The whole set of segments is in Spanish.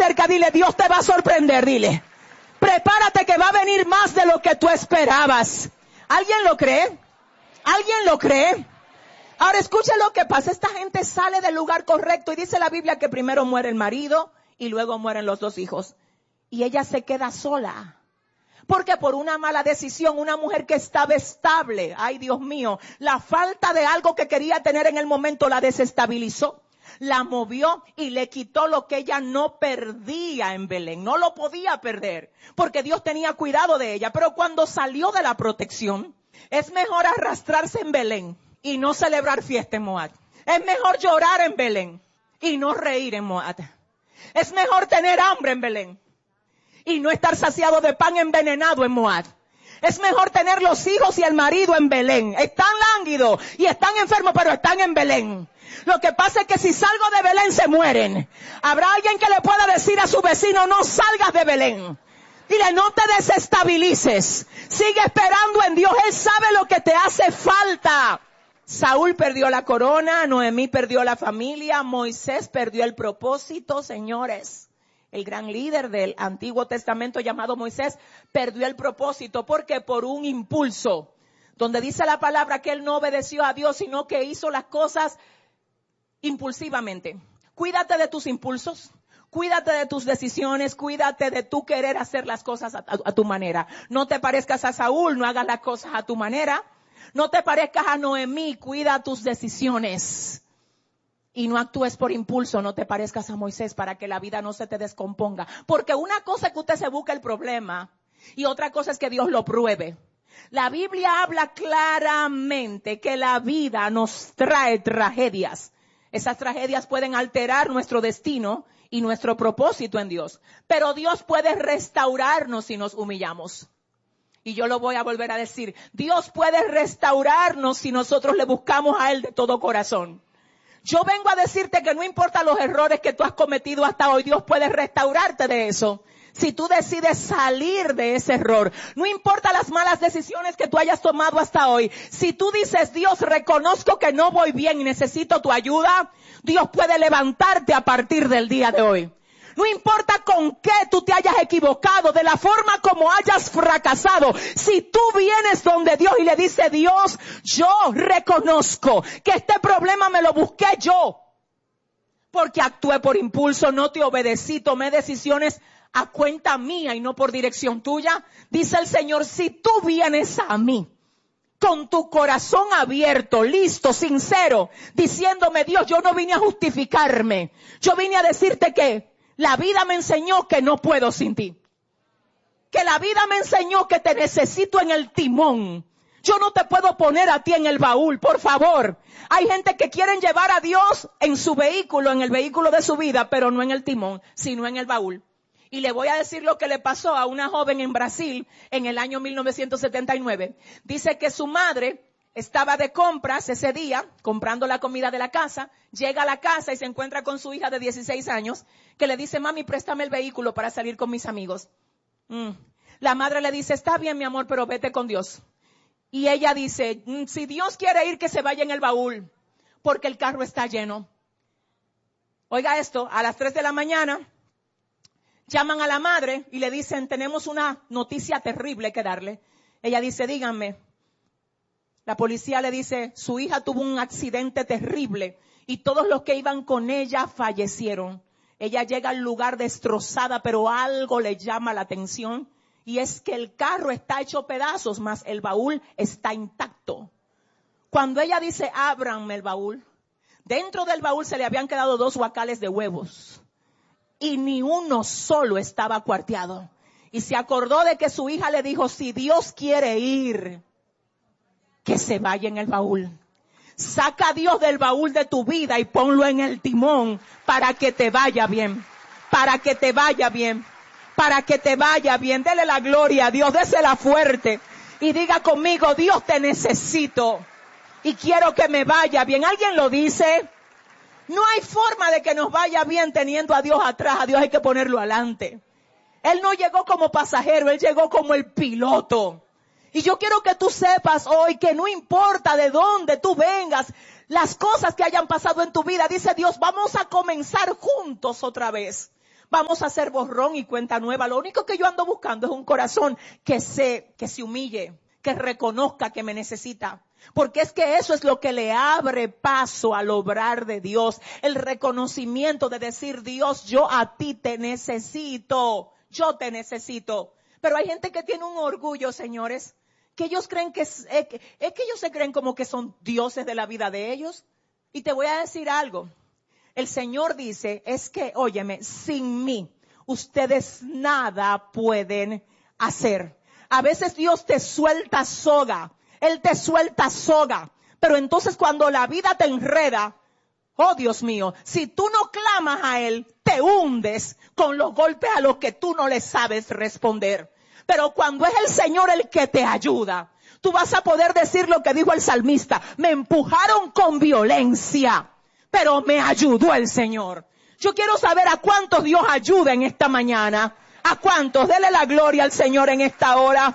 cerca, dile, Dios te va a sorprender, dile. Prepárate que va a venir más de lo que tú esperabas. ¿Alguien lo cree? ¿Alguien lo cree? Ahora escuche lo que pasa. Esta gente sale del lugar correcto y dice la Biblia que primero muere el marido y luego mueren los 2 hijos. Y ella se queda sola. Porque por una mala decisión, una mujer que estaba estable, ay Dios mío, la falta de algo que quería tener en el momento la desestabilizó. La movió y le quitó lo que ella no perdía en Belén. No lo podía perder porque Dios tenía cuidado de ella. Pero cuando salió de la protección, es mejor arrastrarse en Belén y no celebrar fiesta en Moab. Es mejor llorar en Belén y no reír en Moab. Es mejor tener hambre en Belén y no estar saciado de pan envenenado en Moab. Es mejor tener los hijos y el marido en Belén. Están lánguidos y están enfermos, pero están en Belén. Lo que pasa es que si salgo de Belén se mueren. Habrá alguien que le pueda decir a su vecino, no salgas de Belén. Dile, no te desestabilices. Sigue esperando en Dios. Él sabe lo que te hace falta. Saúl perdió la corona, Noemí perdió la familia, Moisés perdió el propósito, señores. El gran líder del Antiguo Testamento llamado Moisés perdió el propósito porque por un impulso, donde dice la palabra que él no obedeció a Dios, sino que hizo las cosas impulsivamente. Cuídate de tus impulsos, cuídate de tus decisiones, cuídate de tu querer hacer las cosas a tu manera. No te parezcas a Saúl, no hagas las cosas a tu manera. No te parezcas a Noemí, cuida tus decisiones. Y no actúes por impulso, no te parezcas a Moisés para que la vida no se te descomponga. Porque una cosa es que usted se busque el problema y otra cosa es que Dios lo pruebe. La Biblia habla claramente que la vida nos trae tragedias. Esas tragedias pueden alterar nuestro destino y nuestro propósito en Dios. Pero Dios puede restaurarnos si nos humillamos. Y yo lo voy a volver a decir. Dios puede restaurarnos si nosotros le buscamos a Él de todo corazón. Yo vengo a decirte que no importa los errores que tú has cometido hasta hoy, Dios puede restaurarte de eso. Si tú decides salir de ese error, no importa las malas decisiones que tú hayas tomado hasta hoy. Si tú dices, Dios, reconozco que no voy bien y necesito tu ayuda, Dios puede levantarte a partir del día de hoy. No importa con qué tú te hayas equivocado, de la forma como hayas fracasado. Si tú vienes donde Dios y le dices, Dios, yo reconozco que este problema me lo busqué yo. Porque actué por impulso, no te obedecí, tomé decisiones a cuenta mía y no por dirección tuya. Dice el Señor, si tú vienes a mí con tu corazón abierto, listo, sincero, diciéndome, Dios, yo no vine a justificarme. Yo vine a decirte que la vida me enseñó que no puedo sin ti. Que la vida me enseñó que te necesito en el timón. Yo no te puedo poner a ti en el baúl, por favor. Hay gente que quieren llevar a Dios en su vehículo, en el vehículo de su vida, pero no en el timón, sino en el baúl. Y le voy a decir lo que le pasó a una joven en Brasil en el año 1979. Dice que su madre estaba de compras ese día, comprando la comida de la casa, llega a la casa y se encuentra con su hija de 16 años, que le dice, mami, préstame el vehículo para salir con mis amigos. La madre le dice, está bien, mi amor, pero vete con Dios. Y ella dice, si Dios quiere ir, que se vaya en el baúl, porque el carro está lleno. Oiga esto, a las 3 de la mañana, llaman a la madre y le dicen, tenemos una noticia terrible que darle. Ella dice, díganme. La policía le dice, su hija tuvo un accidente terrible y todos los que iban con ella fallecieron. Ella llega al lugar destrozada, pero algo le llama la atención y es que el carro está hecho pedazos, más el baúl está intacto. Cuando ella dice, ábranme el baúl, dentro del baúl se le habían quedado 2 guacales de huevos y ni uno solo estaba cuarteado. Y se acordó de que su hija le dijo, si Dios quiere ir, que se vaya en el baúl. Saca a Dios del baúl de tu vida y ponlo en el timón para que te vaya bien. Para que te vaya bien. Para que te vaya bien. Dele la gloria a Dios, désela fuerte. Y diga conmigo, Dios, te necesito. Y quiero que me vaya bien. ¿Alguien lo dice? No hay forma de que nos vaya bien teniendo a Dios atrás. A Dios hay que ponerlo adelante. Él no llegó como pasajero, Él llegó como el piloto. Y yo quiero que tú sepas hoy que no importa de dónde tú vengas, las cosas que hayan pasado en tu vida, dice Dios, vamos a comenzar juntos otra vez. Vamos a hacer borrón y cuenta nueva. Lo único que yo ando buscando es un corazón que se humille, que reconozca que me necesita. Porque es que eso es lo que le abre paso al obrar de Dios. El reconocimiento de decir, Dios, yo a ti te necesito. Yo te necesito. Pero hay gente que tiene un orgullo, señores, que ellos creen que es que ellos se creen como que son dioses de la vida de ellos. Y te voy a decir algo. El Señor dice, es que, óyeme, sin mí, ustedes nada pueden hacer. A veces Dios te suelta soga. Él te suelta soga. Pero entonces cuando la vida te enreda, oh Dios mío, si tú no clamas a Él, te hundes con los golpes a los que tú no le sabes responder. Pero cuando es el Señor el que te ayuda, tú vas a poder decir lo que dijo el salmista. Me empujaron con violencia, pero me ayudó el Señor. Yo quiero saber a cuántos Dios ayuda en esta mañana. ¿A cuántos? Dele la gloria al Señor en esta hora.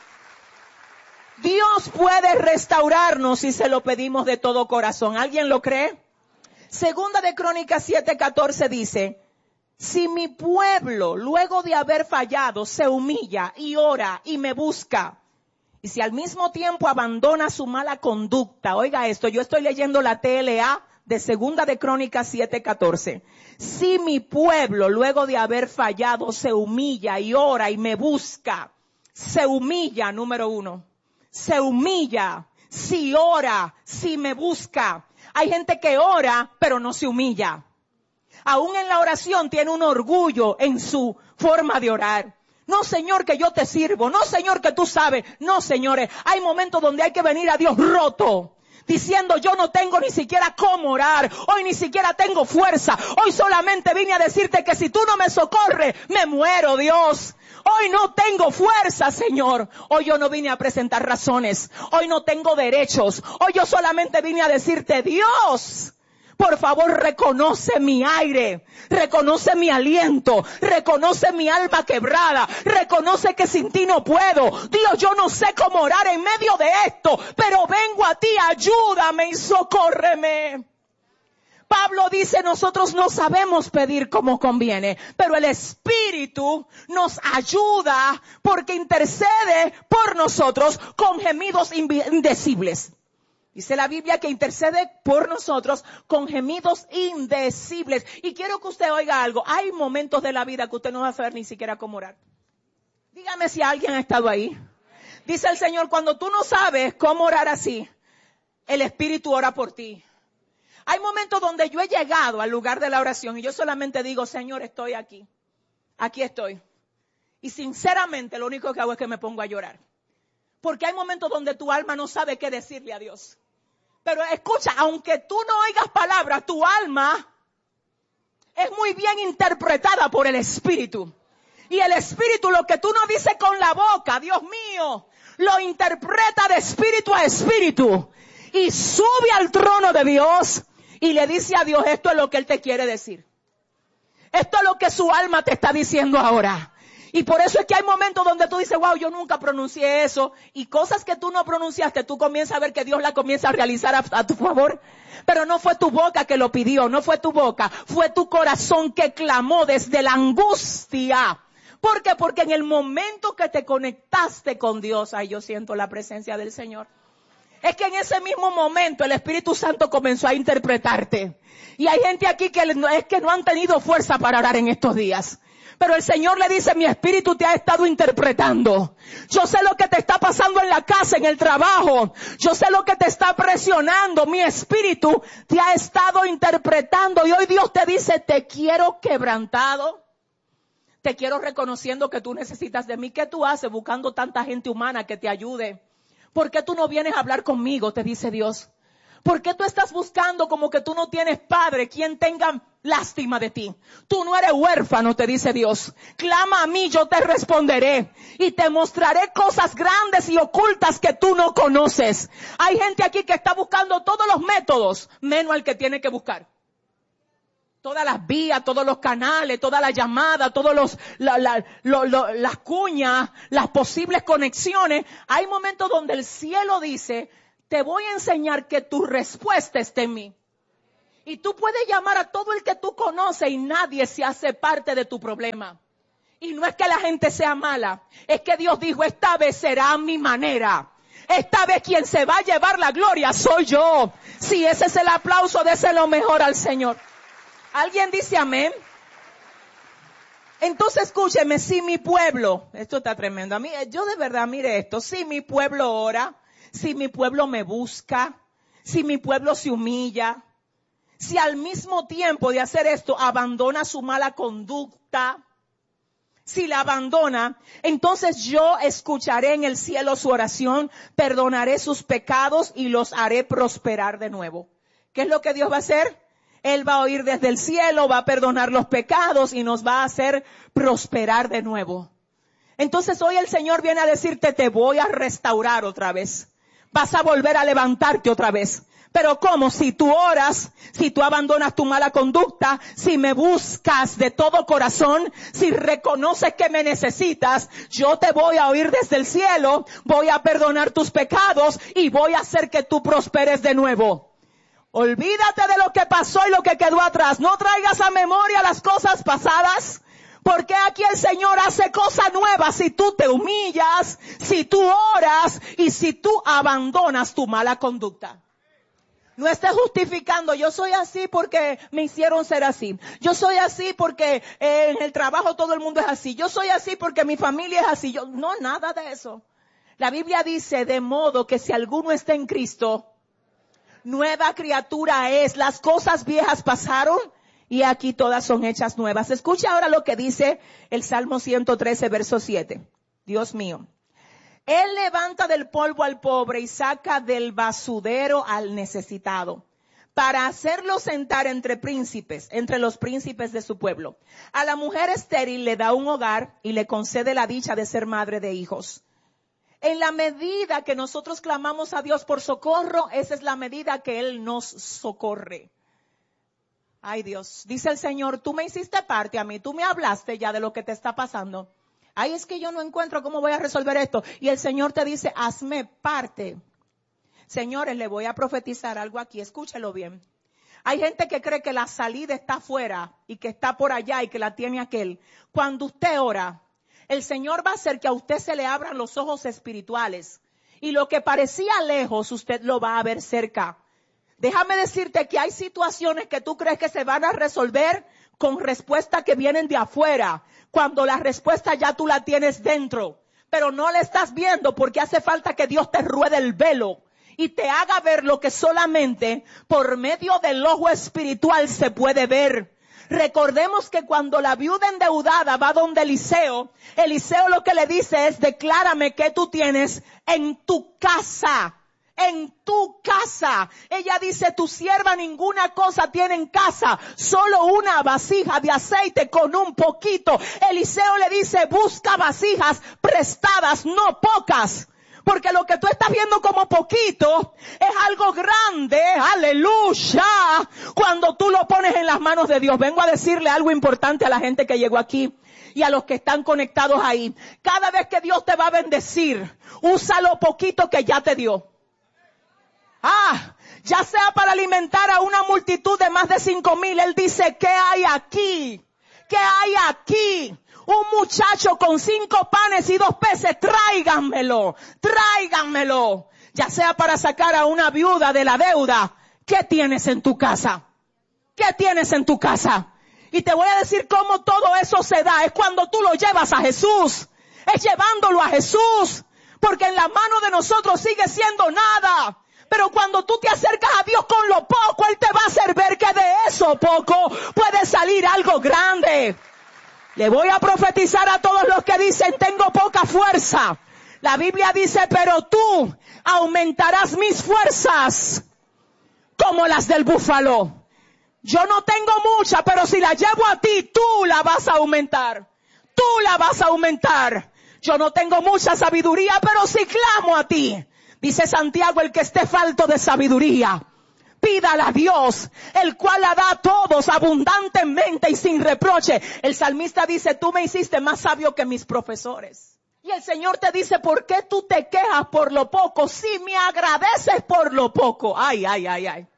Dios puede restaurarnos si se lo pedimos de todo corazón. ¿Alguien lo cree? Segunda de Crónicas 7:14 dice, si mi pueblo, luego de haber fallado, se humilla y ora y me busca, y si al mismo tiempo abandona su mala conducta, oiga esto, yo estoy leyendo la TLA de Segunda de Crónicas 7:14. Si mi pueblo, luego de haber fallado, se humilla y ora y me busca, se humilla, número 1. Se humilla, si ora, si me busca. Hay gente que ora, pero no se humilla. Aún en la oración tiene un orgullo en su forma de orar. No, Señor, que yo te sirvo. No, Señor, que tú sabes. No, señores, hay momentos donde hay que venir a Dios roto, diciendo yo no tengo ni siquiera cómo orar. Hoy ni siquiera tengo fuerza. Hoy solamente vine a decirte que si tú no me socorres, me muero, Dios. Hoy no tengo fuerza, Señor. Hoy yo no vine a presentar razones. Hoy no tengo derechos. Hoy yo solamente vine a decirte, Dios, por favor, reconoce mi aire, reconoce mi aliento, reconoce mi alma quebrada, reconoce que sin ti no puedo. Dios, yo no sé cómo orar en medio de esto, pero vengo a ti, ayúdame y socórreme. Pablo dice, nosotros no sabemos pedir como conviene, pero el Espíritu nos ayuda porque intercede por nosotros con gemidos indecibles. Dice la Biblia que intercede por nosotros con gemidos indecibles. Y quiero que usted oiga algo. Hay momentos de la vida que usted no va a saber ni siquiera cómo orar. Dígame si alguien ha estado ahí. Dice el Señor, cuando tú no sabes cómo orar así, el Espíritu ora por ti. Hay momentos donde yo he llegado al lugar de la oración y yo solamente digo, Señor, estoy aquí. Aquí estoy. Y sinceramente lo único que hago es que me pongo a llorar. Porque hay momentos donde tu alma no sabe qué decirle a Dios. Pero escucha, aunque tú no oigas palabras, tu alma es muy bien interpretada por el Espíritu. Y el Espíritu, lo que tú no dices con la boca, Dios mío, lo interpreta de espíritu a espíritu. Y sube al trono de Dios y le dice a Dios, esto es lo que Él te quiere decir. Esto es lo que su alma te está diciendo ahora. Y por eso es que hay momentos donde tú dices, wow, yo nunca pronuncié eso. Y cosas que tú no pronunciaste, tú comienzas a ver que Dios la comienza a realizar a tu favor. Pero no fue tu boca que lo pidió, no fue tu boca. Fue tu corazón que clamó desde la angustia. ¿Por qué? Porque en el momento que te conectaste con Dios, ay, yo siento la presencia del Señor. Es que en ese mismo momento el Espíritu Santo comenzó a interpretarte. Y hay gente aquí que es que no han tenido fuerza para orar en estos días. Pero el Señor le dice, mi espíritu te ha estado interpretando. Yo sé lo que te está pasando en la casa, en el trabajo. Yo sé lo que te está presionando. Mi espíritu te ha estado interpretando. Y hoy Dios te dice, te quiero quebrantado. Te quiero reconociendo que tú necesitas de mí. ¿Qué tú haces buscando tanta gente humana que te ayude? ¿Por qué tú no vienes a hablar conmigo? Te dice Dios. ¿Por qué tú estás buscando como que tú no tienes padre quien tenga lástima de ti? Tú no eres huérfano, te dice Dios. Clama a mí, yo te responderé. Y te mostraré cosas grandes y ocultas que tú no conoces. Hay gente aquí que está buscando todos los métodos, menos el que tiene que buscar. Todas las vías, todos los canales, todas las llamadas, todos las cuñas, las posibles conexiones. Hay momentos donde el cielo dice, te voy a enseñar que tu respuesta está en mí. Y tú puedes llamar a todo el que tú conoces y nadie se hace parte de tu problema. Y no es que la gente sea mala, es que Dios dijo, esta vez será a mi manera. Esta vez quien se va a llevar la gloria soy yo. Si ese es el aplauso, déselo mejor al Señor. ¿Alguien dice amén? Entonces escúcheme, si mi pueblo, esto está tremendo, a mí, yo de verdad mire esto, si mi pueblo ora, si mi pueblo me busca, si mi pueblo se humilla, si al mismo tiempo de hacer esto abandona su mala conducta, si la abandona, entonces yo escucharé en el cielo su oración, perdonaré sus pecados y los haré prosperar de nuevo. ¿Qué es lo que Dios va a hacer? Él va a oír desde el cielo, va a perdonar los pecados y nos va a hacer prosperar de nuevo. Entonces hoy el Señor viene a decirte, te voy a restaurar otra vez. Vas a volver a levantarte otra vez. Pero ¿cómo? Si tú oras, si tú abandonas tu mala conducta, si me buscas de todo corazón, si reconoces que me necesitas, yo te voy a oír desde el cielo, voy a perdonar tus pecados y voy a hacer que tú prosperes de nuevo. Olvídate de lo que pasó y lo que quedó atrás. No traigas a memoria las cosas pasadas, porque aquí el Señor hace cosas nuevas si tú te humillas, si tú oras y si tú abandonas tu mala conducta. No estés justificando, yo soy así porque me hicieron ser así. Yo soy así porque en el trabajo todo el mundo es así. Yo soy así porque mi familia es así. No, nada de eso. La Biblia dice, de modo que si alguno está en Cristo, nueva criatura es. Las cosas viejas pasaron y aquí todas son hechas nuevas. Escucha ahora lo que dice el Salmo 113, verso 7. Dios mío. Él levanta del polvo al pobre y saca del basurero al necesitado, para hacerlo sentar entre príncipes, entre los príncipes de su pueblo. A la mujer estéril le da un hogar y le concede la dicha de ser madre de hijos. En la medida que nosotros clamamos a Dios por socorro, esa es la medida que Él nos socorre. Ay Dios, dice el Señor, tú me hiciste parte a mí, tú me hablaste ya de lo que te está pasando. Ay, es que yo no encuentro cómo voy a resolver esto. Y el Señor te dice, hazme parte. Señores, le voy a profetizar algo aquí, escúchelo bien. Hay gente que cree que la salida está afuera y que está por allá y que la tiene aquel. Cuando usted ora, el Señor va a hacer que a usted se le abran los ojos espirituales. Y lo que parecía lejos, usted lo va a ver cerca. Déjame decirte que hay situaciones que tú crees que se van a resolver con respuestas que vienen de afuera, cuando la respuesta ya tú la tienes dentro, pero no la estás viendo porque hace falta que Dios te ruede el velo y te haga ver lo que solamente por medio del ojo espiritual se puede ver. Recordemos que cuando la viuda endeudada va donde Eliseo lo que le dice es, declárame qué tú tienes en tu casa. En tu casa. Ella dice, tu sierva ninguna cosa tiene en casa, solo una vasija de aceite con un poquito. Eliseo le dice, busca vasijas prestadas, no pocas. Porque lo que tú estás viendo como poquito es algo grande, aleluya, cuando tú lo pones en las manos de Dios. Vengo a decirle algo importante a la gente que llegó aquí y a los que están conectados ahí. Cada vez que Dios te va a bendecir, usa lo poquito que ya te dio. Ya sea para alimentar a una multitud de más de 5,000. Él dice, ¿qué hay aquí? ¿Qué hay aquí? Un muchacho con 5 panes y 2 peces, tráiganmelo. Ya sea para sacar a una viuda de la deuda. ¿Qué tienes en tu casa? ¿Qué tienes en tu casa? Y te voy a decir cómo todo eso se da. Es cuando tú lo llevas a Jesús. Es llevándolo a Jesús. Porque en la mano de nosotros sigue siendo nada. Pero cuando tú te acercas a Dios con lo poco, Él te va a hacer ver que de eso poco puede salir algo grande. Le voy a profetizar a todos los que dicen, tengo poca fuerza. La Biblia dice, pero tú aumentarás mis fuerzas como las del búfalo. Yo no tengo mucha, pero si la llevo a ti, tú la vas a aumentar. Tú la vas a aumentar. Yo no tengo mucha sabiduría, pero si clamo a ti. Dice Santiago, el que esté falto de sabiduría, pídala a Dios, el cual la da a todos abundantemente y sin reproche. El salmista dice, tú me hiciste más sabio que mis profesores. Y el Señor te dice, ¿por qué tú te quejas por lo poco si me agradeces por lo poco? Ay.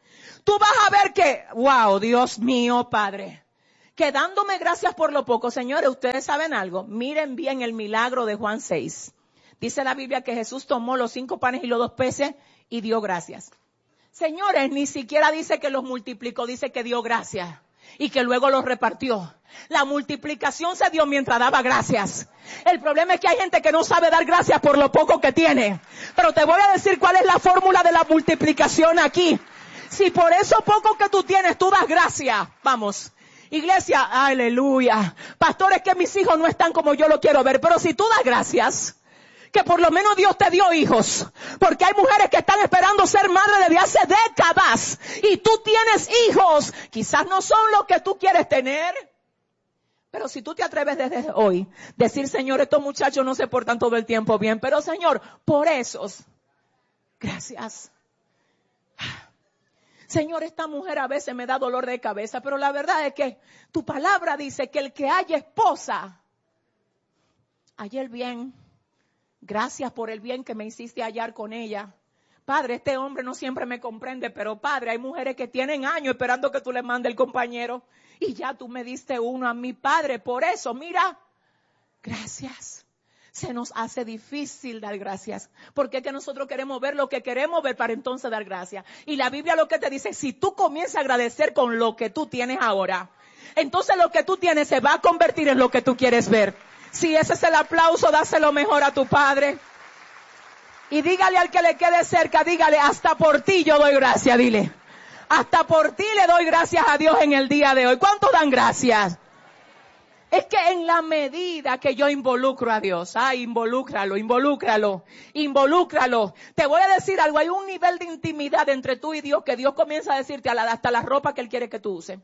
tú vas a ver que, wow, Dios mío, Padre, que dándome gracias por lo poco. Señores, ustedes saben algo, miren bien el milagro de Juan 6. Dice la Biblia que Jesús tomó los 5 panes y los 2 peces y dio gracias. Señores, ni siquiera dice que los multiplicó, dice que dio gracias y que luego los repartió. La multiplicación se dio mientras daba gracias. El problema es que hay gente que no sabe dar gracias por lo poco que tiene. Pero te voy a decir cuál es la fórmula de la multiplicación aquí. Si por eso poco que tú tienes, tú das gracias. Vamos. Iglesia, aleluya. Pastor, es que mis hijos no están como yo lo quiero ver. Pero si tú das gracias, que por lo menos Dios te dio hijos. Porque hay mujeres que están esperando ser madre desde hace décadas. Y tú tienes hijos. Quizás no son lo que tú quieres tener. Pero si tú te atreves desde hoy, decir, Señor, estos muchachos no se portan todo el tiempo bien. Pero Señor, por esos, gracias. Señor, esta mujer a veces me da dolor de cabeza. Pero la verdad es que tu palabra dice que el que haya esposa, haya el bien. Gracias por el bien que me hiciste hallar con ella. Padre, este hombre no siempre me comprende, pero Padre, hay mujeres que tienen años esperando que tú le mandes el compañero. Y ya tú me diste uno a mi Padre. Por eso, mira, gracias. Se nos hace difícil dar gracias. Porque es que nosotros queremos ver lo que queremos ver para entonces dar gracias. Y la Biblia lo que te dice, si tú comienzas a agradecer con lo que tú tienes ahora, entonces lo que tú tienes se va a convertir en lo que tú quieres ver. Si ese es el aplauso, dáselo mejor a tu Padre. Y dígale al que le quede cerca, dígale, hasta por ti yo doy gracias, dile. Hasta por ti le doy gracias a Dios en el día de hoy. ¿Cuántos dan gracias? Es que en la medida que yo involucro a Dios, involúcralo. Te voy a decir algo, hay un nivel de intimidad entre tú y Dios que Dios comienza a decirte hasta la ropa que Él quiere que tú uses.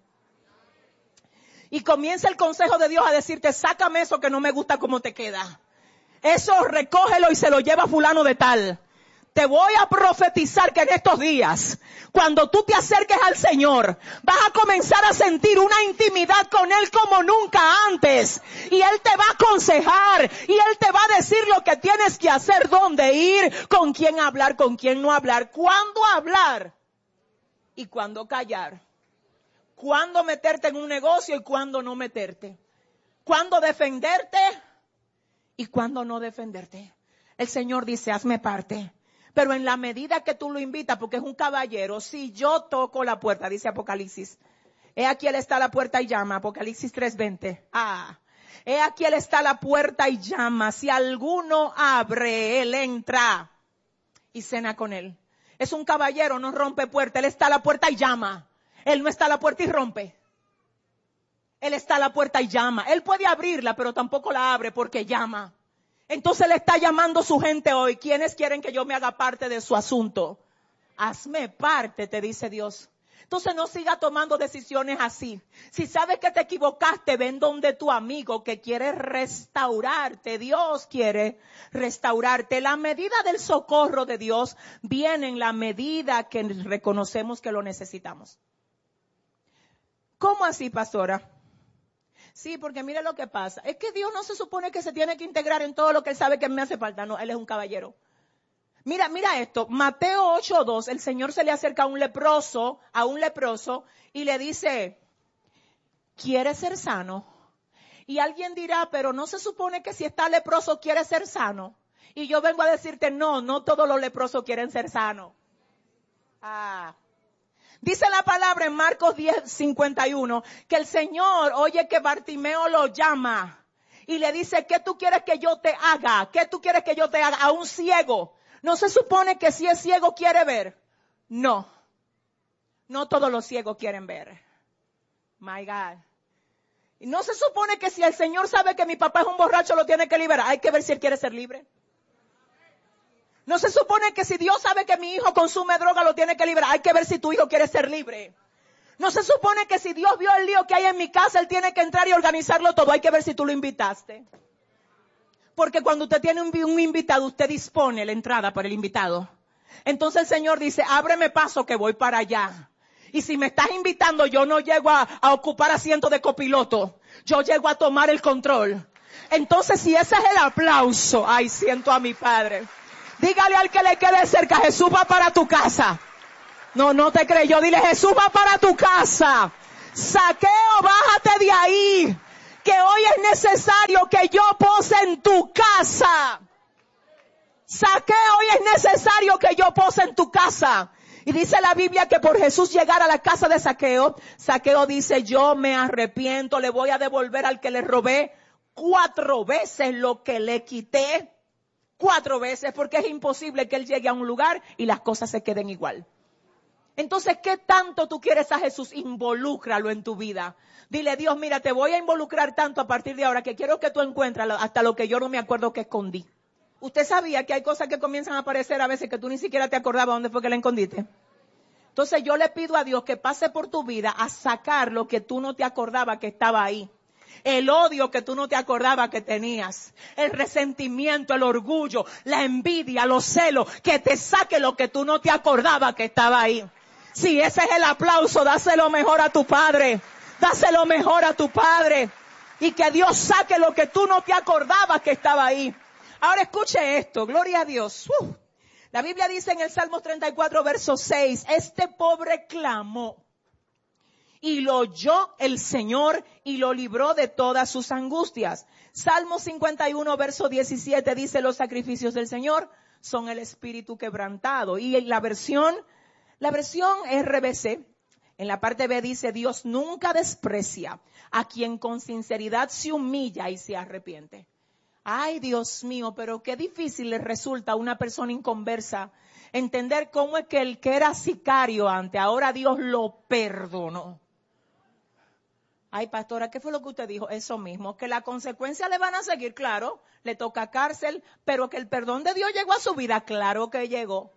Y comienza el consejo de Dios a decirte, sácame eso que no me gusta cómo te queda. Eso recógelo y se lo lleva fulano de tal. Te voy a profetizar que en estos días, cuando tú te acerques al Señor, vas a comenzar a sentir una intimidad con Él como nunca antes. Y Él te va a aconsejar, y Él te va a decir lo que tienes que hacer, dónde ir, con quién hablar, con quién no hablar, cuándo hablar y cuándo callar. Cuándo meterte en un negocio y cuándo no meterte. Cuándo defenderte y cuándo no defenderte. El Señor dice, hazme parte. Pero en la medida que tú lo invitas, porque es un caballero, si yo toco la puerta, dice Apocalipsis. He aquí Él está a la puerta y llama, Apocalipsis 3:20. He aquí Él está a la puerta y llama. Si alguno abre, Él entra y cena con Él. Es un caballero, no rompe puerta. Él está a la puerta y llama. Él no está a la puerta y rompe. Él está a la puerta y llama. Él puede abrirla, pero tampoco la abre porque llama. Entonces le está llamando a su gente hoy. ¿Quiénes quieren que yo me haga parte de su asunto? Hazme parte, te dice Dios. Entonces no siga tomando decisiones así. Si sabes que te equivocaste, ven donde tu amigo que quiere restaurarte. Dios quiere restaurarte. La medida del socorro de Dios viene en la medida que reconocemos que lo necesitamos. ¿Cómo así, pastora? Sí, porque mire lo que pasa. Es que Dios no se supone que se tiene que integrar en todo lo que Él sabe que me hace falta. No, Él es un caballero. Mira esto. Mateo 8:2, el Señor se le acerca a un leproso, y le dice, ¿quieres ser sano? Y alguien dirá, pero no se supone que si está leproso quiere ser sano. Y yo vengo a decirte, no todos los leprosos quieren ser sanos. Dice la palabra en Marcos 10:51 que el Señor oye que Bartimeo lo llama y le dice, ¿qué tú quieres que yo te haga? ¿Qué tú quieres que yo te haga? A un ciego. ¿No se supone que si es ciego quiere ver? No todos los ciegos quieren ver. My God. Y no se supone que si el Señor sabe que mi papá es un borracho lo tiene que liberar. Hay que ver si él quiere ser libre. No se supone que si Dios sabe que mi hijo consume droga lo tiene que liberar. Hay que ver si tu hijo quiere ser libre. No se supone que si Dios vio el lío que hay en mi casa, Él tiene que entrar y organizarlo todo. Hay que ver si tú lo invitaste. Porque cuando usted tiene un invitado, usted dispone la entrada para el invitado. Entonces el Señor dice, ábreme paso que voy para allá. Y si me estás invitando, yo no llego a ocupar asiento de copiloto. Yo llego a tomar el control. Entonces si ese es el aplauso, siento a mi Padre. Dígale al que le quede cerca, Jesús va para tu casa. No te creyó. Dile, Jesús va para tu casa. Zaqueo, bájate de ahí. Que hoy es necesario que yo pose en tu casa. Zaqueo, hoy es necesario que yo pose en tu casa. Y dice la Biblia que por Jesús llegar a la casa de Zaqueo, Zaqueo dice, yo me arrepiento, le voy a devolver al que le robé 4 veces lo que le quité. 4 veces, porque es imposible que él llegue a un lugar y las cosas se queden igual. Entonces, ¿qué tanto tú quieres a Jesús? Involúcralo en tu vida. Dile, Dios, mira, te voy a involucrar tanto a partir de ahora que quiero que tú encuentres hasta lo que yo no me acuerdo que escondí. ¿Usted sabía que hay cosas que comienzan a aparecer a veces que tú ni siquiera te acordabas dónde fue que la escondiste? Entonces yo le pido a Dios que pase por tu vida a sacar lo que tú no te acordabas que estaba ahí. El odio que tú no te acordabas que tenías. El resentimiento, el orgullo, la envidia, los celos. Que te saque lo que tú no te acordabas que estaba ahí. Si ese es el aplauso, dáselo mejor a tu Padre. Dáselo mejor a tu Padre. Y que Dios saque lo que tú no te acordabas que estaba ahí. Ahora escuche esto, gloria a Dios. La Biblia dice en el Salmo 34, verso 6, este pobre clamó y lo oyó el Señor y lo libró de todas sus angustias. Salmo 51, verso 17 dice, los sacrificios del Señor son el espíritu quebrantado. Y en la versión RBC, en la parte B dice, Dios nunca desprecia a quien con sinceridad se humilla y se arrepiente. Ay, Dios mío, pero qué difícil le resulta a una persona inconversa entender cómo es que el que era sicario antes, ahora Dios lo perdonó. Ay, pastora, ¿qué fue lo que usted dijo? Eso mismo, que las consecuencias le van a seguir, claro, le toca cárcel, pero que el perdón de Dios llegó a su vida, claro que llegó,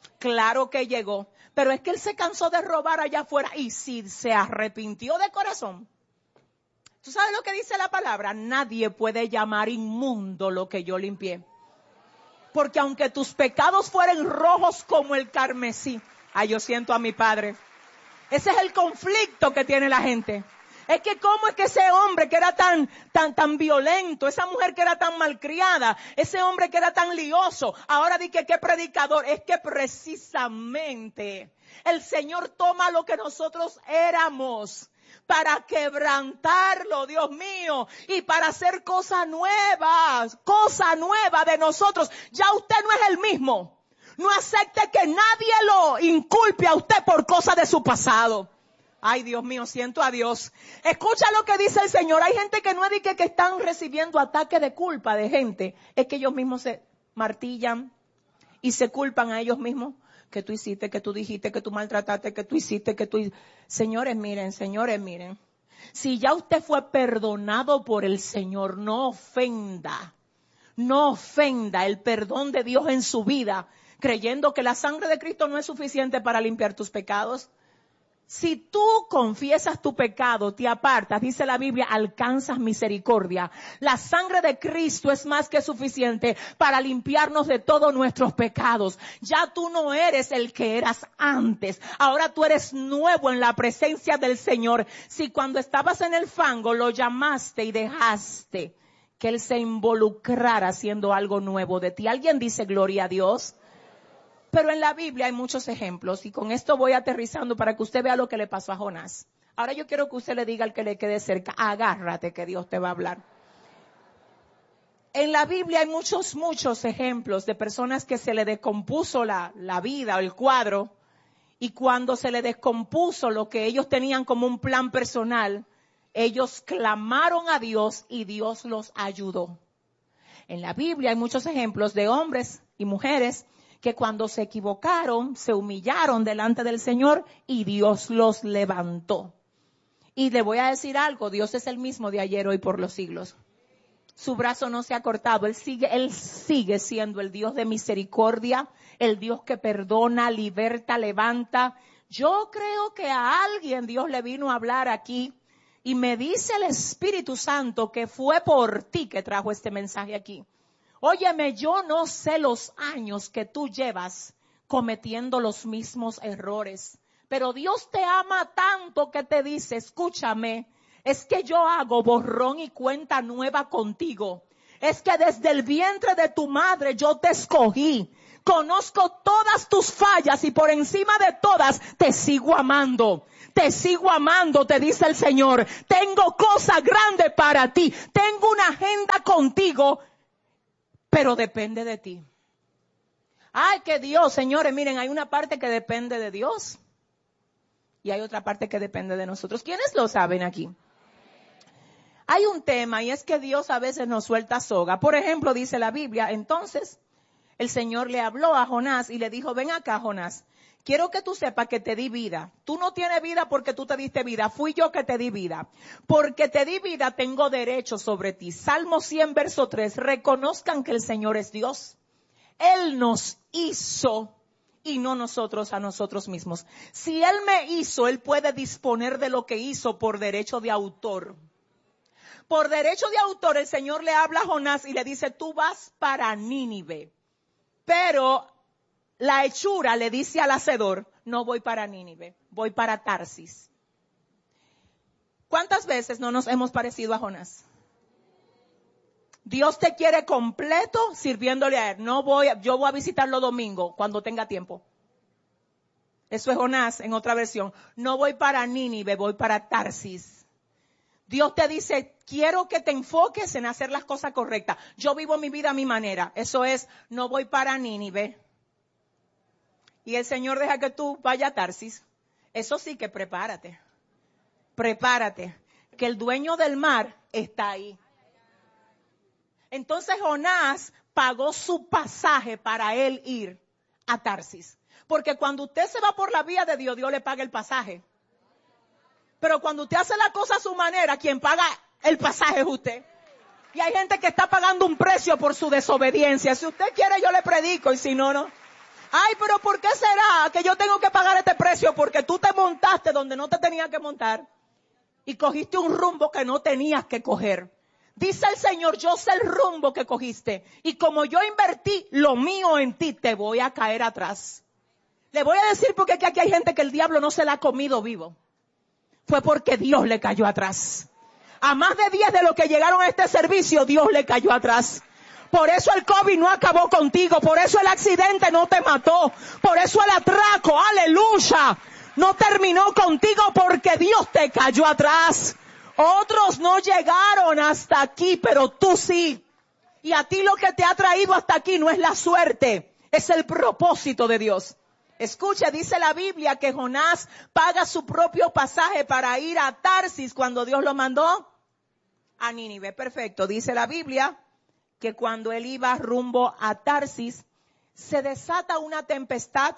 pero es que él se cansó de robar allá afuera y si se arrepintió de corazón. ¿Tú sabes lo que dice la palabra? Nadie puede llamar inmundo lo que yo limpié. Porque aunque tus pecados fueren rojos como el carmesí, yo siento a mi Padre. Ese es el conflicto que tiene la gente. Es que cómo es que ese hombre que era tan violento, esa mujer que era tan malcriada, ese hombre que era tan lioso, ahora di que qué predicador. Es que precisamente el Señor toma lo que nosotros éramos para quebrantarlo, Dios mío, y para hacer cosa nueva de nosotros. Ya usted no es el mismo. No acepte que nadie lo inculpe a usted por cosas de su pasado. Ay, Dios mío, siento a Dios. Escucha lo que dice el Señor. Hay gente que no es de que están recibiendo ataques de culpa de gente. Es que ellos mismos se martillan y se culpan a ellos mismos. Que tú hiciste, que tú dijiste, que tú maltrataste, que tú hiciste, que tú... Señores, miren. Si ya usted fue perdonado por el Señor, no ofenda el perdón de Dios en su vida, creyendo que la sangre de Cristo no es suficiente para limpiar tus pecados. Si tú confiesas tu pecado, te apartas, dice la Biblia, alcanzas misericordia. La sangre de Cristo es más que suficiente para limpiarnos de todos nuestros pecados. Ya tú no eres el que eras antes. Ahora tú eres nuevo en la presencia del Señor. Si cuando estabas en el fango lo llamaste y dejaste que Él se involucrara haciendo algo nuevo de ti. ¿Alguien dice gloria a Dios? Pero en la Biblia hay muchos ejemplos y con esto voy aterrizando para que usted vea lo que le pasó a Jonás. Ahora yo quiero que usted le diga al que le quede cerca, agárrate que Dios te va a hablar. En la Biblia hay muchos ejemplos de personas que se le descompuso la vida o el cuadro y cuando se le descompuso lo que ellos tenían como un plan personal, ellos clamaron a Dios y Dios los ayudó. En la Biblia hay muchos ejemplos de hombres y mujeres que cuando se equivocaron, se humillaron delante del Señor y Dios los levantó. Y le voy a decir algo, Dios es el mismo de ayer, hoy, por los siglos. Su brazo no se ha cortado, Él sigue siendo el Dios de misericordia, el Dios que perdona, liberta, levanta. Yo creo que a alguien Dios le vino a hablar aquí y me dice el Espíritu Santo que fue por ti que trajo este mensaje aquí. Óyeme, yo no sé los años que tú llevas cometiendo los mismos errores, pero Dios te ama tanto que te dice, escúchame, es que yo hago borrón y cuenta nueva contigo. Es que desde el vientre de tu madre yo te escogí. Conozco todas tus fallas y por encima de todas te sigo amando. Te sigo amando, te dice el Señor. Tengo cosas grandes para ti. Tengo una agenda contigo, pero depende de ti. Ay, que Dios, señores, miren, hay una parte que depende de Dios y hay otra parte que depende de nosotros. ¿Quiénes lo saben aquí? Hay un tema y es que Dios a veces nos suelta soga. Por ejemplo, dice la Biblia, entonces el Señor le habló a Jonás y le dijo, ven acá, Jonás, quiero que tú sepas que te di vida. Tú no tienes vida porque tú te diste vida. Fui yo que te di vida. Porque te di vida, tengo derecho sobre ti. Salmo 100, verso 3. Reconozcan que el Señor es Dios. Él nos hizo y no nosotros a nosotros mismos. Si Él me hizo, Él puede disponer de lo que hizo por derecho de autor. Por derecho de autor, el Señor le habla a Jonás y le dice, tú vas para Nínive. Pero la hechura le dice al hacedor, no voy para Nínive, voy para Tarsis. ¿Cuántas veces no nos hemos parecido a Jonás? Dios te quiere completo sirviéndole a Él. Yo voy a visitarlo domingo cuando tenga tiempo. Eso es Jonás en otra versión. No voy para Nínive, voy para Tarsis. Dios te dice, quiero que te enfoques en hacer las cosas correctas. Yo vivo mi vida a mi manera. Eso es, no voy para Nínive. Y el Señor deja que tú vayas a Tarsis. Eso sí que prepárate. Prepárate. Que el dueño del mar está ahí. Entonces Jonás pagó su pasaje para él ir a Tarsis. Porque cuando usted se va por la vía de Dios, Dios le paga el pasaje. Pero cuando usted hace la cosa a su manera, quien paga el pasaje es usted. Y hay gente que está pagando un precio por su desobediencia. Si usted quiere, yo le predico y si no, no. Ay, pero ¿por qué será que yo tengo que pagar este precio? Porque tú te montaste donde no te tenías que montar y cogiste un rumbo que no tenías que coger. Dice el Señor, yo sé el rumbo que cogiste y como yo invertí lo mío en ti, te voy a caer atrás. Le voy a decir porque aquí hay gente que el diablo no se la ha comido vivo. Fue porque Dios le cayó atrás. A más de 10 de los que llegaron a este servicio, Dios le cayó atrás. Por eso el COVID no acabó contigo. Por eso el accidente no te mató. Por eso el atraco, aleluya, no terminó contigo porque Dios te cayó atrás. Otros no llegaron hasta aquí, pero tú sí. Y a ti lo que te ha traído hasta aquí no es la suerte, es el propósito de Dios. Escucha, dice la Biblia que Jonás paga su propio pasaje para ir a Tarsis cuando Dios lo mandó a Nínive. Perfecto. Dice la Biblia que cuando él iba rumbo a Tarsis, se desata una tempestad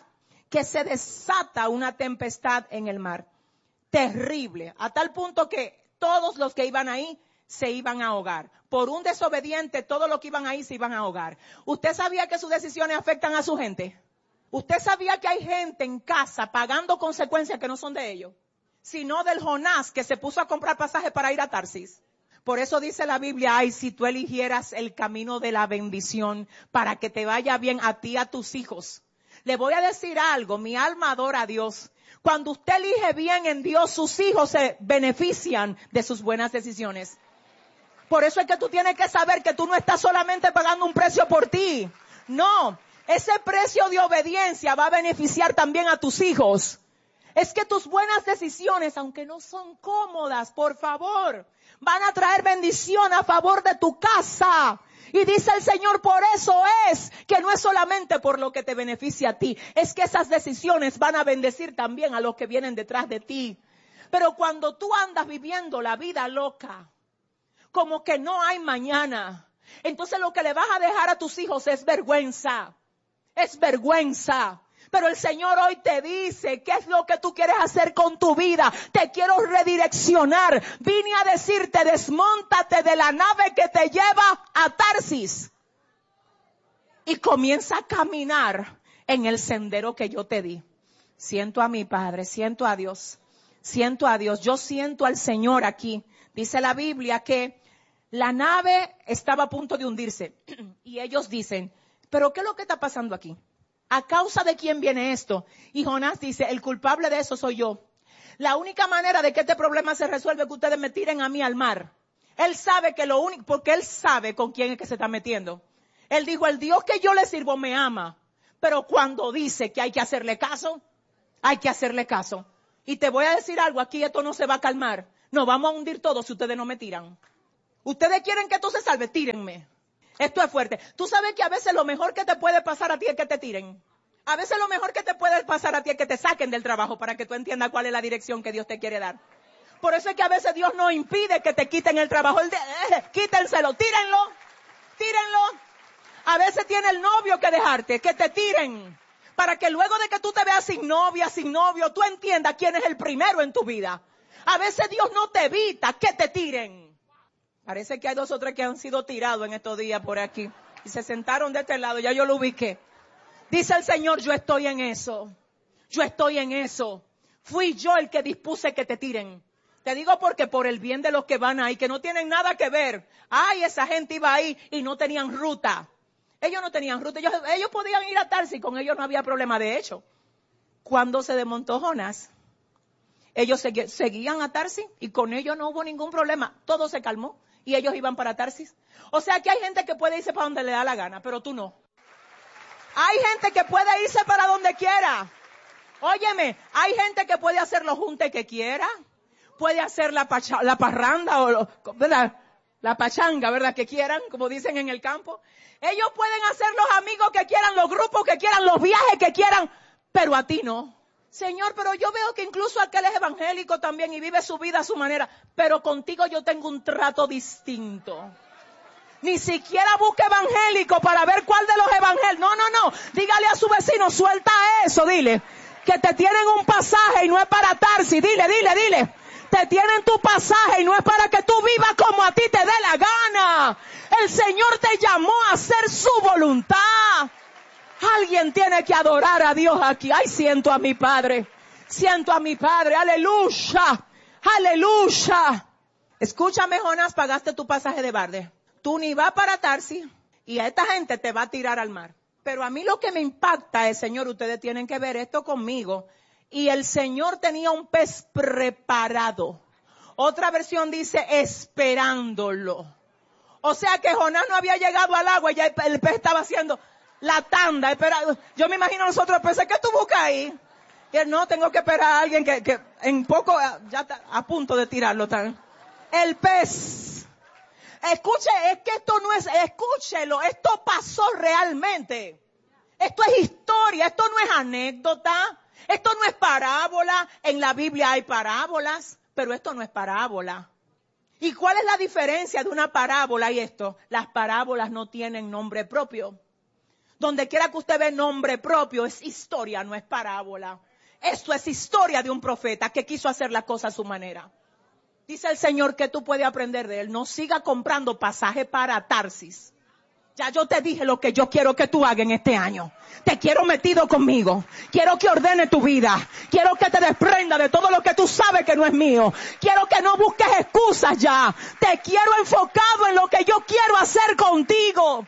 en el mar. Terrible. A tal punto que todos los que iban ahí se iban a ahogar. Por un desobediente, todos los que iban ahí se iban a ahogar. ¿Usted sabía que sus decisiones afectan a su gente? ¿Usted sabía que hay gente en casa pagando consecuencias que no son de ellos? Sino del Jonás que se puso a comprar pasajes para ir a Tarsis. Por eso dice la Biblia, ay, si tú eligieras el camino de la bendición para que te vaya bien a ti y a tus hijos. Le voy a decir algo, mi alma adora a Dios. Cuando usted elige bien en Dios, sus hijos se benefician de sus buenas decisiones. Por eso es que tú tienes que saber que tú no estás solamente pagando un precio por ti. No, ese precio de obediencia va a beneficiar también a tus hijos. Es que tus buenas decisiones, aunque no son cómodas, por favor, van a traer bendición a favor de tu casa. Y dice el Señor, por eso es que no es solamente por lo que te beneficia a ti, es que esas decisiones van a bendecir también a los que vienen detrás de ti. Pero cuando tú andas viviendo la vida loca, como que no hay mañana, entonces lo que le vas a dejar a tus hijos es vergüenza. Es vergüenza. Pero el Señor hoy te dice, ¿qué es lo que tú quieres hacer con tu vida? Te quiero redireccionar. Vine a decirte, desmóntate de la nave que te lleva a Tarsis. Y comienza a caminar en el sendero que yo te di. Siento a mi Padre, siento a Dios. Siento a Dios, yo siento al Señor aquí. Dice la Biblia que la nave estaba a punto de hundirse. Y ellos dicen, ¿pero qué es lo que está pasando aquí? ¿A causa de quién viene esto? Y Jonás dice, el culpable de eso soy yo. La única manera de que este problema se resuelva es que ustedes me tiren a mí al mar. Él sabe que lo único, porque Él sabe con quién es que se está metiendo. Él dijo, el Dios que yo le sirvo me ama. Pero cuando dice que hay que hacerle caso, hay que hacerle caso. Y te voy a decir algo, aquí esto no se va a calmar. Nos vamos a hundir todos si ustedes no me tiran. Ustedes quieren que esto se salve, tírenme. Esto es fuerte. Tú sabes que a veces lo mejor que te puede pasar a ti es que te tiren. A veces lo mejor que te puede pasar a ti es que te saquen del trabajo para que tú entiendas cuál es la dirección que Dios te quiere dar. Por eso es que a veces Dios no impide que te quiten el trabajo. Quítenselo, tírenlo. A veces tiene el novio que dejarte, que te tiren. Para que luego de que tú te veas sin novia, sin novio, tú entiendas quién es el primero en tu vida. A veces Dios no te evita que te tiren. Parece que hay 2 o 3 que han sido tirados en estos días por aquí. Y se sentaron de este lado, ya yo lo ubiqué. Dice el Señor, yo estoy en eso. Yo estoy en eso. Fui yo el que dispuse que te tiren. Te digo porque por el bien de los que van ahí, que no tienen nada que ver. Ay, esa gente iba ahí y no tenían ruta. Ellos no tenían ruta. Ellos podían ir a Tarsis, con ellos no había problema. De hecho, cuando se desmontó Jonás, ellos seguían a Tarsis y con ellos no hubo ningún problema. Todo se calmó y ellos iban para Tarsis. O sea que hay gente que puede irse para donde le da la gana, pero tú no. Hay gente que puede irse para donde quiera. Óyeme, hay gente que puede hacer los juntes que quiera. Puede hacer la parranda o ¿verdad? La pachanga, ¿verdad? Que quieran, como dicen en el campo. Ellos pueden hacer los amigos que quieran, los grupos que quieran, los viajes que quieran, pero a ti no. Señor, pero yo veo que incluso aquel es evangélico también y vive su vida a su manera, pero contigo yo tengo un trato distinto. Ni siquiera busque evangélico para ver cuál de los evangélicos. No. Dígale a su vecino, suelta eso, dile. Que te tienen un pasaje y no es para Tarsis. Dile. Te tienen tu pasaje y no es para que tú vivas como a ti te dé la gana. El Señor te llamó a hacer su voluntad. Alguien tiene que adorar a Dios aquí. Ay, siento a mi Padre. Aleluya. Escúchame, Jonás, pagaste tu pasaje de barde. Tú ni vas para Tarsis y a esta gente te va a tirar al mar. Pero a mí lo que me impacta es, Señor, ustedes tienen que ver esto conmigo. Y el Señor tenía un pez preparado. Otra versión dice esperándolo. O sea que Jonás no había llegado al agua y ya el pez estaba haciendo la tanda. Esperando. Yo me imagino a nosotros, pensé, ¿qué tú buscas ahí? Y él, no, tengo que esperar a alguien que en poco ya está a punto de tirarlo. El pez. Escuche, es que esto no es, escúchelo, esto pasó realmente. Esto es historia, esto no es anécdota, esto no es parábola. En la Biblia hay parábolas, pero esto no es parábola. ¿Y cuál es la diferencia de una parábola y esto? Las parábolas no tienen nombre propio. Donde quiera que usted ve nombre propio es historia, no es parábola. Esto es historia de un profeta que quiso hacer las cosas a su manera. Dice el Señor que tú puedes aprender de Él. No siga comprando pasaje para Tarsis. Ya yo te dije lo que yo quiero que tú hagas en este año. Te quiero metido conmigo. Quiero que ordene tu vida. Quiero que te desprenda de todo lo que tú sabes que no es mío. Quiero que no busques excusas ya. Te quiero enfocado en lo que yo quiero hacer contigo.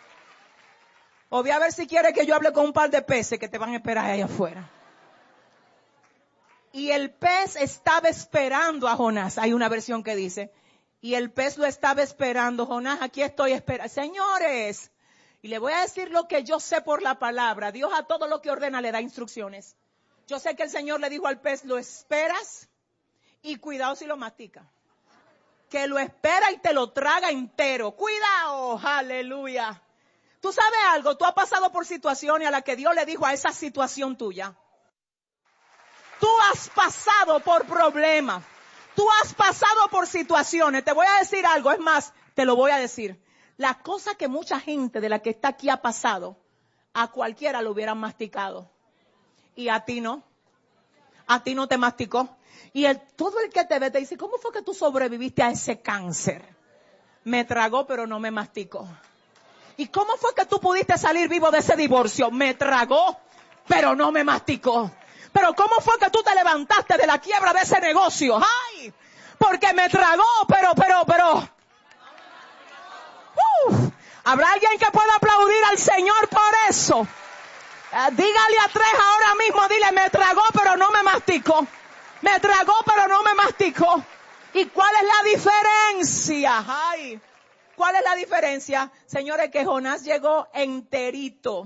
O voy a ver si quieres que yo hable con un par de peces que te van a esperar ahí afuera. Y el pez estaba esperando a Jonás. Hay una versión que dice, y el pez lo estaba esperando. Jonás, aquí estoy esperando. Señores, y le voy a decir lo que yo sé por la palabra. Dios a todo lo que ordena le da instrucciones. Yo sé que el Señor le dijo al pez, lo esperas y cuidado si lo mastica. Que lo espera y te lo traga entero. Cuidado, aleluya. Tú sabes algo, tú has pasado por situaciones a las que Dios le dijo a esa situación tuya. Tú has pasado por problemas. Tú has pasado por situaciones. Te voy a decir algo, es más, te lo voy a decir. La cosa que mucha gente de la que está aquí ha pasado, a cualquiera lo hubieran masticado. Y a ti no. A ti no te masticó. Y todo el que te ve te dice, ¿cómo fue que tú sobreviviste a ese cáncer? Me tragó, pero no me masticó. ¿Y cómo fue que tú pudiste salir vivo de ese divorcio? Me tragó, pero no me masticó. Pero ¿cómo fue que tú te levantaste de la quiebra de ese negocio? ¡Ay! Porque me tragó, pero. ¿Habrá alguien que pueda aplaudir al Señor por eso? Dígale a 3 ahora mismo, dile, me tragó, pero no me masticó. Me tragó, pero no me masticó. ¿Y cuál es la diferencia? Ay, ¿cuál es la diferencia? Señores, que Jonás llegó enterito,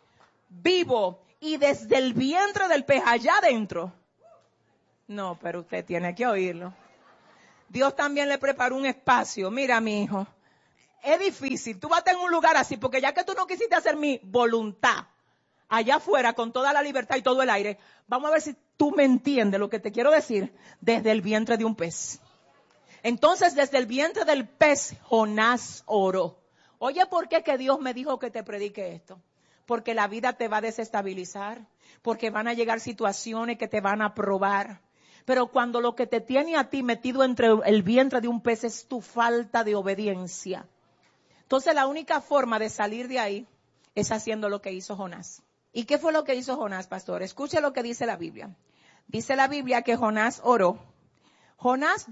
vivo, y desde el vientre del pez allá adentro. No, pero usted tiene que oírlo. Dios también le preparó un espacio. Mira, mi hijo, es difícil. Tú vas a estar en un lugar así, porque ya que tú no quisiste hacer mi voluntad, allá afuera, con toda la libertad y todo el aire, vamos a ver si tú me entiendes lo que te quiero decir. Desde el vientre de un pez. Entonces, desde el vientre del pez, Jonás oró. Oye, ¿por qué que Dios me dijo que te predique esto? Porque la vida te va a desestabilizar, porque van a llegar situaciones que te van a probar. Pero cuando lo que te tiene a ti metido entre el vientre de un pez es tu falta de obediencia. Entonces, la única forma de salir de ahí es haciendo lo que hizo Jonás. ¿Y qué fue lo que hizo Jonás, pastor? Escuche lo que dice la Biblia. Dice la Biblia que Jonás oró. Jonás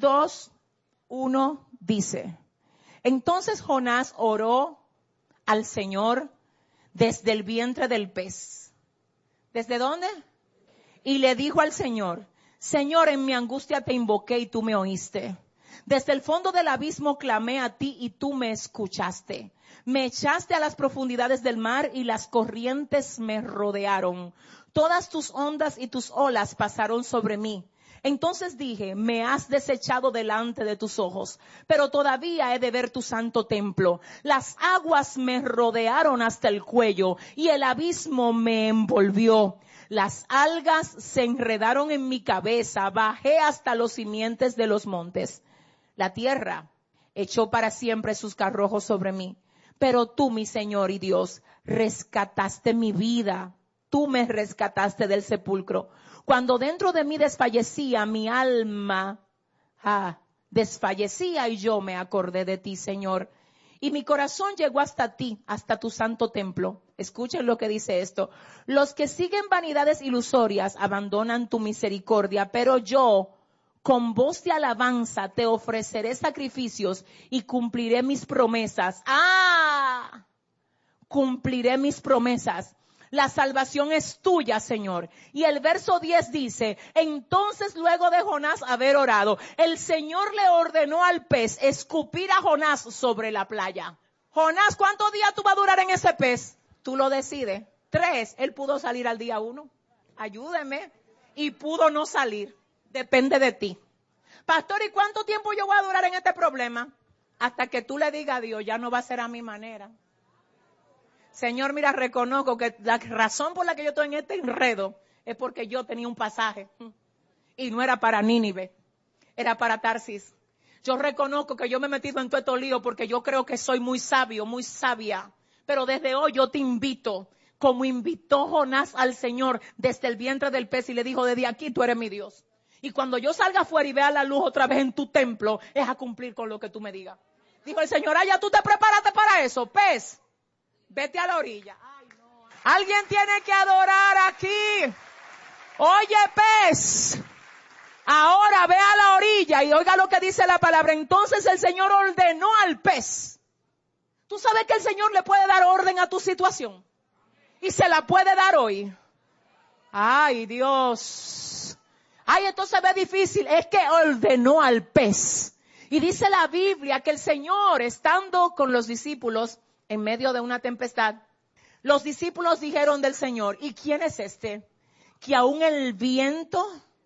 2:1 dice, entonces Jonás oró al Señor desde el vientre del pez. ¿Desde dónde? Y le dijo al Señor, Señor, en mi angustia te invoqué y tú me oíste. Desde el fondo del abismo clamé a ti y tú me escuchaste. Me echaste a las profundidades del mar y las corrientes me rodearon. Todas tus ondas y tus olas pasaron sobre mí. Entonces dije, me has desechado delante de tus ojos, pero todavía he de ver tu santo templo. Las aguas me rodearon hasta el cuello y el abismo me envolvió. Las algas se enredaron en mi cabeza, bajé hasta los simientes de los montes. La tierra echó para siempre sus carrojos sobre mí. Pero tú, mi Señor y Dios, rescataste mi vida. Tú me rescataste del sepulcro. Cuando dentro de mí desfallecía, mi alma desfallecía y yo me acordé de ti, Señor. Y mi corazón llegó hasta ti, hasta tu santo templo. Escuchen lo que dice esto. Los que siguen vanidades ilusorias abandonan tu misericordia, pero yo, con voz de alabanza, te ofreceré sacrificios y cumpliré mis promesas. Cumpliré mis promesas. La salvación es tuya, Señor. Y el verso 10 dice, entonces luego de Jonás haber orado, el Señor le ordenó al pez escupir a Jonás sobre la playa. Jonás, ¿cuántos días tú vas a durar en ese pez? Tú lo decides. 3, él pudo salir al día 1. Ayúdeme. Y pudo no salir. Depende de ti. Pastor, ¿y cuánto tiempo yo voy a durar en este problema? Hasta que tú le digas a Dios, ya no va a ser a mi manera. Señor, mira, reconozco que la razón por la que yo estoy en este enredo es porque yo tenía un pasaje y no era para Nínive, era para Tarsis. Yo reconozco que yo me he metido en todo estos líos porque yo creo que soy muy sabio, muy sabia. Pero desde hoy yo te invito, como invitó Jonás al Señor desde el vientre del pez y le dijo, desde aquí tú eres mi Dios. Y cuando yo salga afuera y vea la luz otra vez en tu templo, es a cumplir con lo que tú me digas. Dijo el Señor, ya tú te preparaste para eso, pez. Vete a la orilla. Ay, no. Alguien tiene que adorar aquí. Oye, pez. Ahora ve a la orilla y oiga lo que dice la palabra. Entonces el Señor ordenó al pez. Tú sabes que el Señor le puede dar orden a tu situación. Y se la puede dar hoy. Ay, Dios. Ay, esto se ve difícil. Es que ordenó al pez. Y dice la Biblia que el Señor, estando con los discípulos, en medio de una tempestad, los discípulos dijeron del Señor, ¿y quién es este? Que aún el viento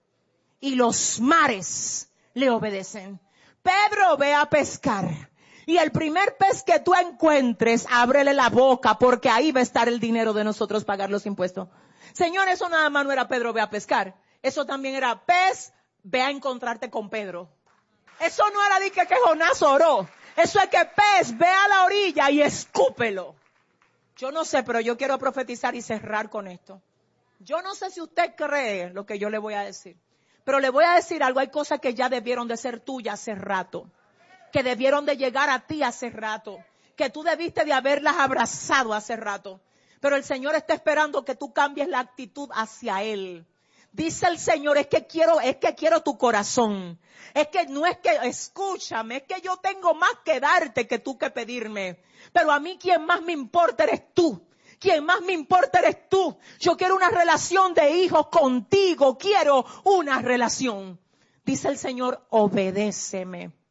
y los mares le obedecen. Pedro, ve a pescar. Y el primer pez que tú encuentres, ábrele la boca, porque ahí va a estar el dinero de nosotros pagar los impuestos. Señor, eso nada más no era Pedro, ve a pescar. Eso también era pez, ve a encontrarte con Pedro. Eso no era de que Jonás oró. Eso es que pez, ve a la orilla y escúpelo. Yo no sé, pero yo quiero profetizar y cerrar con esto. Yo no sé si usted cree lo que yo le voy a decir. Pero le voy a decir algo. Hay cosas que ya debieron de ser tuyas hace rato. Que debieron de llegar a ti hace rato. Que tú debiste de haberlas abrazado hace rato. Pero el Señor está esperando que tú cambies la actitud hacia Él. Dice el Señor, es que quiero tu corazón. Es que no es que, escúchame, es que yo tengo más que darte que tú que pedirme. Pero a mí quien más me importa eres tú. Quien más me importa eres tú. Yo quiero una relación de hijos contigo. Quiero una relación. Dice el Señor, obedéceme.